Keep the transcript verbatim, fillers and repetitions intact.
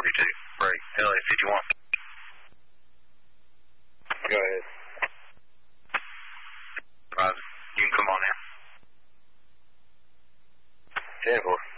forty-two. Break. L A fifty-one. Go ahead. Roger. You can come on now. ten four.